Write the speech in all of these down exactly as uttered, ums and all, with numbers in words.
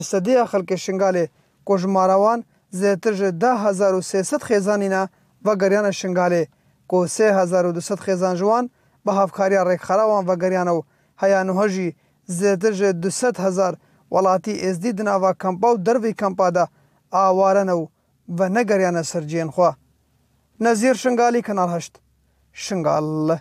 سدیا خلک شنگاله کوژماراوان زیاتر جه ده هزار و سیصد خیزانینا و گریان شنگاله کو سه هزار و دویست خیزان جوان به هفکاریا ریخراوان و گریانو هیانو هجی زیاتر جه دویست هزار ولاتی ازدیدنا و کمپاو دروی کمپادا آوارنو و نگریان سرجین خوا. نظیر شنگالی کنال هشت شنگال.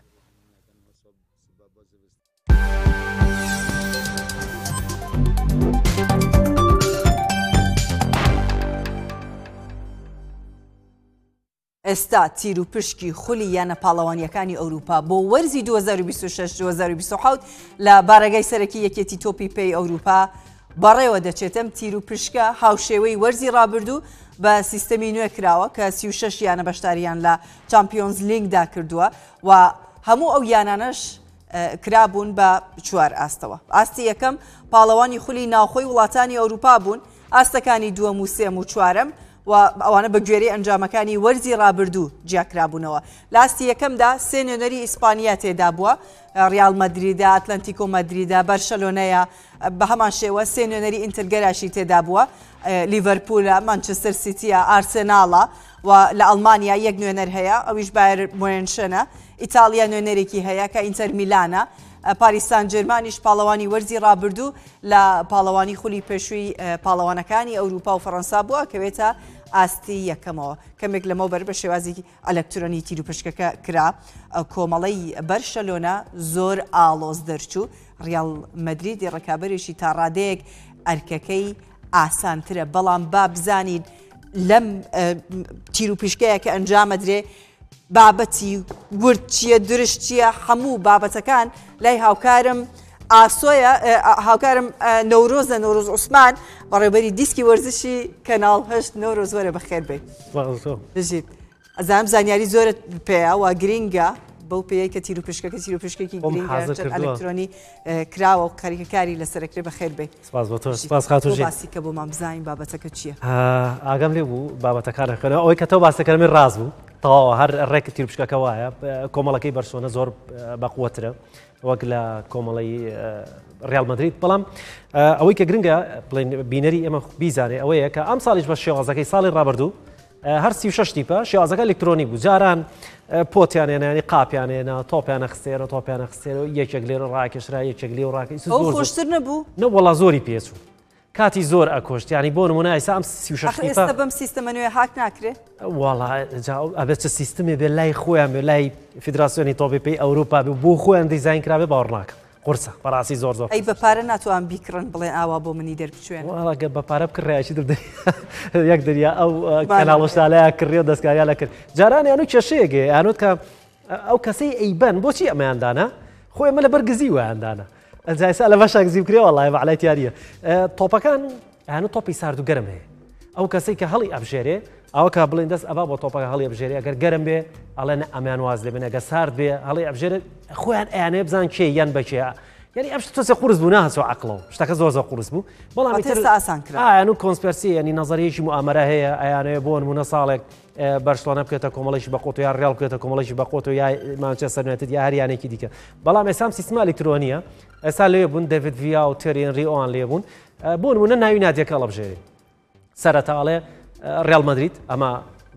ئێستا تیر و پشکی خولی یانە پاڵەوانیەکانی ئەوروپا بۆ وەرزی دوو هەزار و بیست و شەش دوو هەزار و بیست و حەوت لە بارەگای سەرەکی یەکێتی تۆپی پێی ئەوروپا بەڕێوە دەچێتم. تیر و پشکە هاوشێوەی وەرزی ڕابردوو بە سیستەمی نوێ کراوە کە سی و شەش یانە بەشداریان لە چامپیۆنز لیگدا کردووە و هەموو ئەو یانانەش کرابوون بە چوار ئاستەوە. ئاستی یەکەم پاڵەوانی خولی ناوخۆی وڵاتانی ئەوروپا بوون، ئاستەکانی دووەم و سێم و چوارەم و ئەوانە بە گوێرەی ئەنجامەکانی وەرزی ڕابردوو جیاکرابوونەوە. لاستی یەکەمدا سێ نوێنەری ئیسپانیا تێدا بووە، ریال مەدریدا، ئەتلەنتیکۆ مەدریدا، بەرشەلۆنەیە، بە هەمان شێوە سێ نوێنەری ئینترگەراشی تێدا بووە، لیڤەرپولە، مانچستەر سیتیە، ئارسێناڵە و لە ئەڵمانیا یەک نوێنەر هەیە ئەویش بایر مۆنشنە، ئیتالیا نوێنەرێکی هەیە کە ئینتەر میلانە، پاریسان جرمانیش پاڵەوانی وەرزی ڕابردوو لە پاڵەوانی خولی پێشووی پاڵەوانەکانی ئەوروپا و فەڕەنسا بووە کەوێتە ئاستی یەکەمەوە. کەمێک لەمەوبەر بە شێوازی ئەلەکترۆنی تیر و پشکەکە کرا. کۆمەڵەی بەرشەلۆنە زۆر ئاڵۆز دەرچوو، ڕیال مەدریدی ڕکابەرێکی تا ڕادەیەک ئەرکەکەی ئاسانترە، بەڵام با بزانین لەم تیر و پشکەیە کە ئەنجامەدرێ بابەتی ورد چییە، درشت چییە، هەموو بابەتەکان لای هاوکارم ئاسۆیە، هاوکارم نەورۆزە نەورۆز عوسمان بەڕێوەبەری دیسکی وەرزشی کەناڵ هەشت. نەورۆز وەرە بەخێر بێت. بژیت ئەزانم زانیاری زۆرت پێیە و گرینگە بەو پێی کە تیر و پشکەکە تیر و پشکێکی گرینگە ئەلەکترۆنی کراوە و کاریکەکاری لەسەرەکرێ بەخێر بێت. باسی کە بۆمان بزانین بابەتەکە چییە؟ ئاگەم لێ بوو بابەتەکانەکەن ئەوەی کە تۆ باسەکەمی ڕاست بوو تەواوە هەر ڕێک تیر پشکەکە وایە کۆمەڵەکەی بەرسۆنە زۆر بەقووەترە وەک لە کۆمەڵی ڕیال مەدرید. بەڵام ئەوەی کە گرنگە بینەری ئێمە بیزانێ ئەوەیە کە ئەم ساڵیش بە شێوازەکەی ساڵی ڕابردوو هەر سی و شەش تیپە شێوازەکە ئەلکترۆنیک بوو، جاران پۆتیانێنانی قاپیانێنە تۆپیانە خستێرە تۆپیانە خستێرە یەکێک لێرە ڕاکێشرا یەکێک لێ و ڕاکەی خۆشتر نەبوو نەوەڵا زۆری پێچوو کاتی زۆر ئەکۆشت، ینی بۆ نمونە ئێستا ئەم سی و شەش ئێستا بەم سیستەمە نوێ هاک ناکرێت. وەڵا ئەبێت چ سیستمی بێ لای خۆیان بێ لای فیدراسیۆنی تۆپی پێی ئەوروپا بێ بۆ خۆیان دیزاین کرابێ باوەڕ ناکەم قورسە بەڕاستی زۆر زۆر ئەی بەپارە ناتوان بیکڕن بڵێن ئاوا بۆ منی دەربچێن. وڵاگە بەپارە بکڕایشی در یەک دەریا ئەو کەناڵۆشتالەیە کردی و دەستکاریان لە کرد. جاران یانوو کێشەیەگێ یانوت کە ئەو کەسەی ئەیبەن بۆچی ئەمەیاندانە خۆی ئەمە لەبەر گزی وایاندانە ئەجایسا لە بەشە گزی بکرێ وەڵای بەعلای تیاریە تۆپەکان هەنوو تۆپی سارد و گەرم هەیە. ئەو کەسەی کە هەڵی ئەبژێرێ ئەوە کە بڵێن دەست ئەبا بۆ تۆپەکە هەڵی ئەبژێرێ ئەگەر گەرم بێ ئەڵێن ئەمیان واز لێبن، ئەگە سارد بێ هەڵی ئەبژێرێ خۆیان ئەیانێ بزان کێ یان بەکێ. یعنی ئەم تۆسێ قورس بوو ناهەچەوە عەقڵەوە شتەکە زۆر زۆر قورس بوو. بەڵام ئێستا ئاسان کرا ئایانوو کۆنسپەرسی ینی نەزەریەکی موئامەرە هەیە ئەیانەیە بۆ نمونە ساڵێک بەرشلۆنە بکرێتە کۆمەڵێکی بەقۆت و یا ڕیال بکرێتە کۆمەڵێکی بەقۆت و یا مانچستەر یونایتد یا هەر یانێکی دیکە. بەڵام ئێستا سیستەمە ئەلکترۆنیە ئێستا لێ بوون دەڤید ڤیا و تێری هێنری ئەوان لێ بوون بۆ نمونە ناوی نادیەکە هەڵەبژێرێ سەرەتاڵێ ڕیال مەدرید ئەمە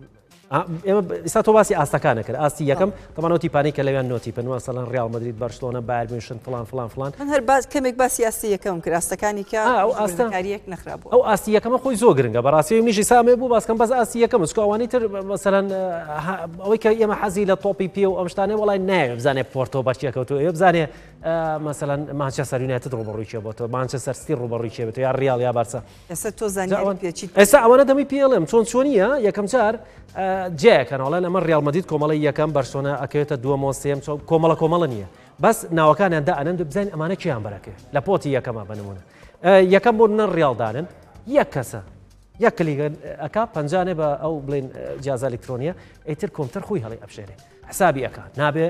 ئێمە ئێستا تۆ باسی ئاستەکانە کرد ئاستی یەکەم تەمانەوە تیپانەی کە لەوێن نۆتیپن مەسەڵەن ڕیال مەدرید بەرشلۆنە بایر میونخن فڵان فڵان فڵان من هەر باز کەمێک باسی ئاستی یەکەم کرد ئاستەکانی کە ئاستەکاریەک نەخرابوو. ئەو ئاستی یەکەمە خۆی زۆر گرنگە بەڕاستی میشی سامێ بوو باسکەم بەس ئاستی یەکەم چکە ئەوانەی تر مەسەڵەن ئەوەی کە ئێمە حەزی لە تۆپی پێ و ئەم شتانەی وەڵای نایە بزانێ پۆرتۆ بەچیە کەوتووە ێ بزانێ مەسەڵەن مانچستەر یونایتد ڕوبەڕووی چێ بۆتەوە مانچستەر سیتی ڕوبەڕووی چێ بێتەوە یا ڕیال یا بارسا. ئێستا تۆ زانیاری پێچیت ئێستا ئەوانە دەمی پێڵێم چۆن چۆنیە یەکەم جار جێیەکەنەوەڵێن ئەمە ڕیال مەدرید کۆمەڵی یەکەم بەرشلۆنە ئەکەوێتە دووەمەوە سێم کۆمەڵە کۆمەڵە نییە بەس ناوەکانیان دائەنن بزانین ئەمانە کیان بەرەکە لە پۆتی یەکەمە بنمونە یەکەم بۆ نە ڕیالدانن یەک کەسە یەک کلیگە ئەکا پەنجانێ بە ئەو بڵێن جیاز ئەلکترۆنیە ئیتر کۆمپیوتەر خۆی هەڵی ئەبژێرێ حسابی ئەکا نابێ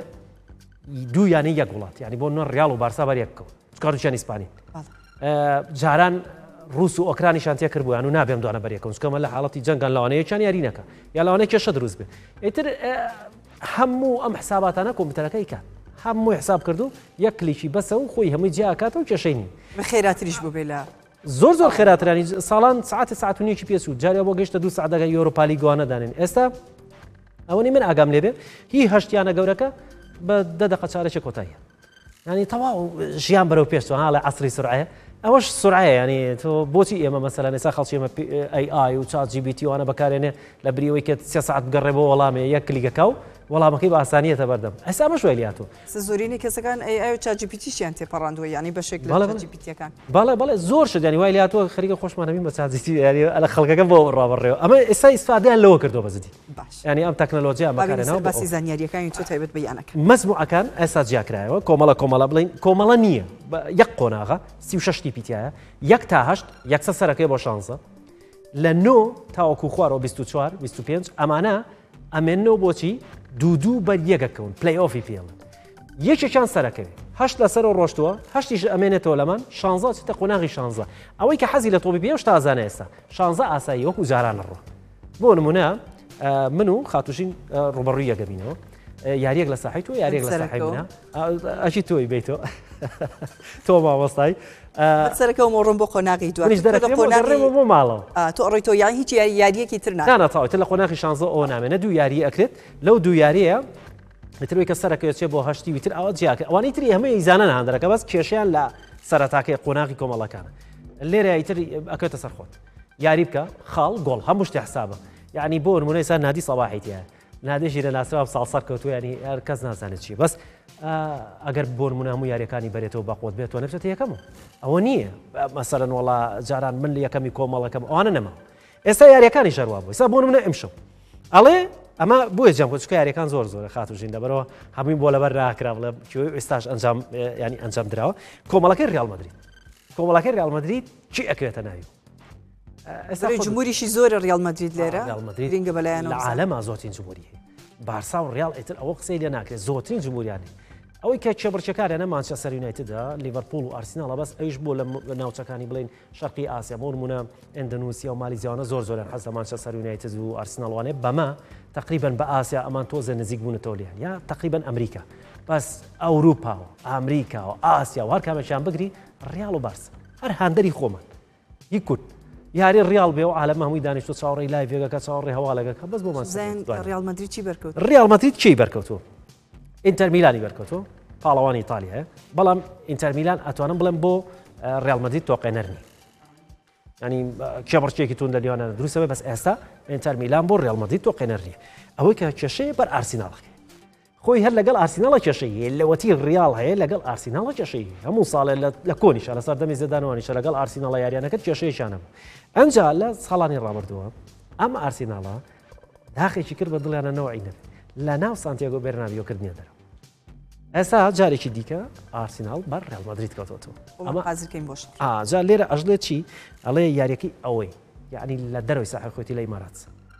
دوو یانی یەک وڵات ینی بۆ نە ڕیال و بارسا بەر یەکەوە چکارچیان ئیسپانی جاران رووس و ئۆکرانیشان تێ کردبوویان و نابێم دوانە بەریەکەم چکەمە لە حاڵەتی جەنگان لەوانەیەکیان یارینەکە یا لەوانەیە کێشە دروست بێ ئیتر هەموو ئەم حساباتانە کۆمپیوتەرەکەی کات هەمووی حساب کردو یەک کلیکی بەسە و خۆی هەمووی جیاکاتە و کێشەی نی بە خێراتریش بۆ بێ لە زۆر زۆر خێراترانی ساڵان ساعتی ساعت و نیەکی پێچوو جارێ بۆ گەشتە دوو سعدەکە یۆرۆپالی گوانە دانێن ئێستا ئەوەی من ئاگام لێبێ هی هەشتیانە گەورەکە بە دە دقە چارەشە کۆتاییە ینی تەواو ژیان بەرەو پێشتەوە ها لە عەسری سورعەیە ئەوەش سورعەیە ینی تۆ بۆچی ئێمە مەسەلەن ئێستا خەڵکی ئێمە ئەی ئای و چات جی بی تی وانە بەکارێنێ لە بریەوەی کە سێ ساعت بگەڕێ بۆ وەڵامێ یەک کلیگەکە و وەڵامەکەی بە ئاسانیەتە بەردەم ئەستا بە شوێ لاتۆ زۆرینی کەسەکان ئەی ئای و چات جی پی تیشیان تێپەڕاندووە ینی بەشێک لە جی پی تیەکان بەڵێ بەڵێ زۆر شت ینی وای لاتۆ خەریکە خۆشمانەبین بە چات جی پی تی ینی لە خەڵکەکە بۆ ڕابڕێەوە ئەمە ئێستا ئیسفادەیان لەوە کردو بەزدی باش ینی ئەم تەکنۆلۆژیا بەکارێنەوە باسی زانیاریەکانی تۆ تایبەت بەیانەکە مەزموعەکان ئێستا جیاکرایەوە کۆمەڵە کۆمەڵە بڵین کۆمەڵە نییە یەک قۆناغە سی و شەش تیپیتیایە یەک تا هەشت یەکسە سەرەکەی بۆ شانزە لە نۆ تاوەکو خوارەوە بیست و چوار بیست و پێنج ئەمانە ئەمێنەوە بۆچی دوو دوو بەر یەکەکەون پلەی ئۆفی پێڵن یەکێکیان سەرەکەوێ هەشت لەسەر و ڕۆشتووە هەشتیش ئەمێنێتەوە لەمان شانزە چتە قۆناغی شانزە ئەوەی کە حەزی لە تۆبی پێ شتا ئازانە ئێستا شانزە ئاسایی وەکو جاران ڕۆ بۆ نمونە من و خاتوشین ڕوبەڕووی یەکەبینەوە یاریەک لە ساحی تۆ یاریەک لە ساحی منە ئەچی تۆی بیتەوە تۆ مامۆستای سەرەکەەوە ڕۆم بۆ قۆناغی دوای بۆ ماڵەوە تۆ ئەڕۆیتەوە یان هیچ یاریەکی تر ناتەواوێت لە قۆناغی شانزە ئەوە نامێنە دوو یاری ئەکرێت لەو دوو یاریە تروی کە سەرەکەوێت بۆ هەشتی ویتر ئەوە جیاکە ئەوانەی تری هەمووی ئیزانە هاندەرەکە بەس کێشیان لە سەرەتاکەی قۆناغی کۆمەڵەکانە لێرە ئیتر ئەکەوێتە سەرخۆت یاری بکە خاڵ گۆڵ هەموو شتی حسابە یعنی بۆ نمونە ئێستا نادی سەباحیتیە نادێژی لە ناسەوە ساڵسەر کەوتو ینی هەر کەس نازانێت چی بەس ئەگەر بۆ نمونە هەموو یاریەکانی بەرێتەوە بەقۆت بێتەوە نەبێتە یەکەمەوە ئەوە نییە مەسەرەن وەڵا جاران من لە یەکەمی کۆمەڵەکەم ئەوانە نەما ئێستا یاریەکانی شەروا بوو ئێستا بۆ نمونە ئەمشەو ئەڵێ ئەمە بۆیە جەم کۆچکە یاریەکان زۆر زۆرە خاتوژین دەبەرەوە هەمووی بۆ لەبەر ڕاکرا بڵێ ئێستاش ئەنجام ینی ئەنجام درراوە کۆمەڵەکەی ڕیال مەدرید کۆمەڵەکەی ڕیال مەدرید چی ئەکرێتە ناوی جمهوریشی زۆر ڕیال مەدرید لێرە گرنگە بەلایەن لە عالەما زۆرترین جمهوری هەیە بارسا و ڕیال ئیتر ئەوە قسەی لێ ناکرێت زۆرترین جمهوریانی ئەوەی کە چێبڕچەکارێنە مانچەستەر یونایتددا لیڤەرپوڵ و ئارسیناڵە بەس ئەویش بۆ لە ناوچەکانی بڵین شەرقی ئاسیا بۆ نمونە ئیندۆنوسیا و مالیزیاوانە زۆر زۆرن حەز لە مانچەستەر یونایتد و ئارسیناڵوانێ بەمە تقریبا بە ئاسیا ئەمان تۆزە نزیک بوونەتەوە لیان یا تقریبا ئەمریکا بەس ئەوروپا و ئەمریکا و ئاسیا و هەر کامێکیان بگری ڕیال و بارسا هەر هاندەری خۆمان هی کورد یاری ڕیال بێ و عالەمە هەمووی دانیشتۆ چاوەڕێی لایڤێگەکە چاوەڕێی هەواڵەکە بەس بۆمان ڕیال مەدرید چی بەرکەوت ڕیال مەدرید چی بەرکەوتووە ئینتەر میلانی بەرکەوتووە پاڵەوانی ئیتالیایە بەڵام ئینتەر میلان ئەتوانم بڵێم بۆ ڕیال مەدرید تۆقێنەرنی ینی کێبڕچێکی تون لە لیوانە دروستەوە بەس ئێستا ئینتەر میلان بۆ ڕیال مەدرید تۆقێنەرنیە ئەوەی کە کێشەیە بەر ئارسیناڵەکە خۆی هەر لەگەڵ ئارسیناڵە کێشەیە لەوەتی ڕیال هەیە لەگەڵ ئارسیناڵە کێشەیە هەموو ساڵێ لە کۆنیشە لە سەر دەمی زێدانوانیشە لەگەڵ ئارسیناڵە یاریانەکەت کێشەیەشانە ئەمجا لە ساڵانی ڕابردووە ئەم ئارسیناڵە داخێکی کرد بە دڵیانە نەوەی نەبێت لە ناو سانتیاگۆ بێرنابیۆکردنیە دەرەوە ئێستا جارێکی دیکە ئارسیناڵ بەر ڕیال مەدرید کەوتوەوە ئەمە حازرکەین بۆش جا لێرە ئەژڵێت چی ئەڵێ یاریەکەی ئەوەی یعنی لە دەرەوەی ساحل خۆتی لە ئیمارات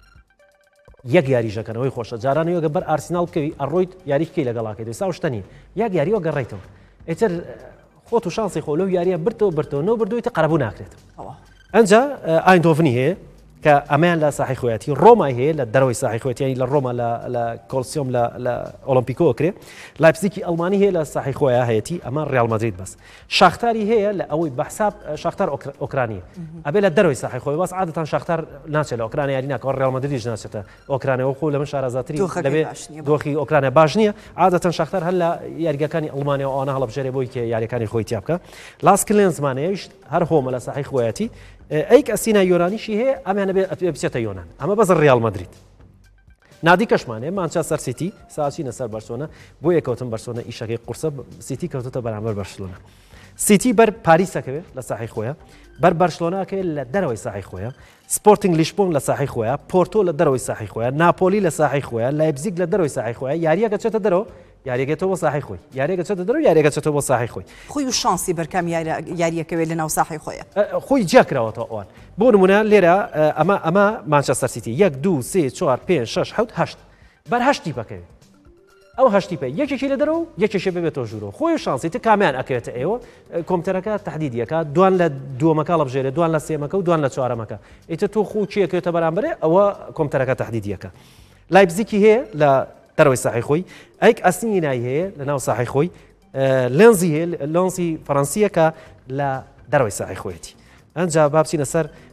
یەک یاریژەکەنەوەی خۆشە جارانەوەگە بەر ئارسیناڵ بکەوی ئەڕۆیت یاریکەی لەگەڵاکەی دوستا شتنی یەک یاریوە گەڕێیتەوە ئێتر خۆت و شانسی خۆ لەو یاریە برتەوە برتەوە نەوە بردوویتە قەرەبوو ناکرێتەوە ئەنجا ئایندۆڤنی هەیە کە ئەمەیان لە ساحی خۆیەتی ڕۆمای هەیە لە دەرەوەی ساحی خۆیەتی لە ڕۆما لە کۆلسیۆم لە ئۆلمپیکۆ کرێ لایپزیکی ئەڵمانی هەیە لە ساحی خۆیان هەیەتی ئەمە ڕیال مەدرید بەس شاختاری هەیە لە ئەوەی بەحساب شاختار ئۆکرانیە ئەبێ لە دەرەوەی ساحی خۆی باس عادەتەن شاختار ناچێت لە ئۆکرانیا یاری ناکەوە ڕیال مەدریدیش ناچێتە ئۆکرانیەوە خۆ لە من شارەزاتری لەبێ دۆخی ئۆکرانیا باش نییە عادەتەن شاختار هەر لە یاریگەکانی ئەڵمانیا و ئەوانە هەڵبژێرێ بۆی کە یاریەکانی خۆی تیا بکە لاس کلێنزمانەیەش هەر هۆمە لە ساحی خۆیەتی ئەیک ئەسینا یۆرانیشی هەیە ئەمیانە بچێتە یۆنان ئەمە بەز ڕیال مەدرید نادی کەشمانێ مانچەستەر سیتی ساچینە سەر بەرسۆنە بۆ یەکەوتن بەرسۆنە ئیشەکەی قورسە سیتی کەوتۆتە بەرامبەر بەرسلۆنە سیتی بەر پاریسەکەوێت لە ساحی خۆیە بەر بەرسلۆناکە لە دەرەوەی ساحی خۆیە سپۆرتینگ لیشبۆن لە ساحی خۆیە پۆرتۆ لە دەرەوەی ساحی خۆیە ناپۆلی لە ساحی خۆیە لایپزیگ لە دەرەوەی ساحی خۆیە یاریەکە چێتە دەرەوە یاریەکەتەوە بۆ ساحی خۆی یاریەکە چێتە دەرەوە یاریەکە چێتەوە بۆ ساحی خۆی خۆی و شانسی بەرکەم یاریەکەوێت لە ناو ساحی خۆیە خۆی جیاکراوەتەوە ئەوان بۆ نمونە لێرە ئەمە ئەمە مانچەستەر سیتی یەک دوو سێ چوار پێنج شەش حەوت هەشت بەر هەشتی بەکەوێت ئەو هەشتی پێ یەکێکی لە دەرەوە یەکێکی ببێتەوە ژوورەوە خۆی شانسی تە کامیان ئەکەوێتە ئێوە کۆمپیوتەرەکە تهدیدیەکە دوان لە دووەمەکە لەبژێرە دوان لە سێمەکە و دوان لە چوارەمەکە ئیتر تۆ خۆ چیەکەوێتە بەرامبەرێ ئەوە کۆمپیوتەرەکە تهدیدیەکە لایپزیکی هەیە لە دەرەوەی ساحی خۆی ئەیک ئەسینای هەیە لە ناو ساحی خۆی لێنزی هەیە لۆنسی فەڕەنسیەکە لە دەرەوەی ساحی خۆیەتی ئەنجا بابچینە سەر